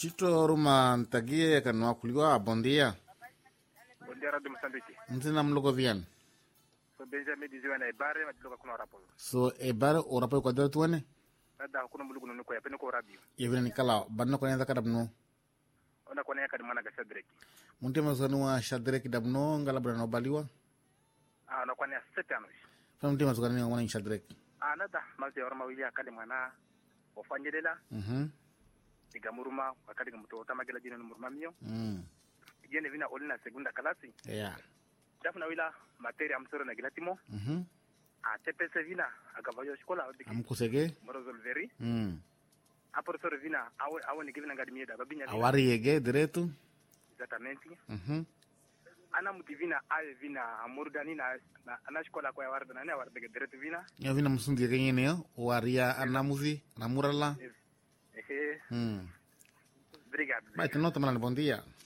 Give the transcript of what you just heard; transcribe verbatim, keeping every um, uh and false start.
Chito ruma ntagie kanwa kuliwa bondia. Bondia radio Mozambique. Mtina mlogo vian. So Benjamin diziwa na ibare matiloka kuna rapo. So ebare o rapo kwa dara tuwane? Nada kuna mulugu nuko ya pene ko radio. Yevina nikala banno ko nenda kadabno. Ona kwa neka dimana ga Shadrack. Munte mazanu wa Shadrack dabno ngala brano baliwa. Ah na kwa ne setano. Famte mazukani ngwana Shadrack. Ah nada malte orma wiya kale mana ofanyelela. Mhm. Igamuruma wakati gamuto tamagela jina numuruma mio. Mm. Jene vina olina segunda kalasi. Yeah. Jafuna wila materia amsoro na gilatimo. Mhm. A T P C vina agavayo shkola odiki. Amkusege? Morozolveri. Mm. Aportoro vina awe awe ni givina ngadi da babinya. Awari yege direto. Esattamente. Mhm. Ana mutivina aye vina amurdani na ana shkola kwa warda na ne warda ge direto vina. Ya vina musundi yege ngene waria anamuzi namurala. Eh. Mm. Obrigado. Vai, tu nota, mano, bom dia.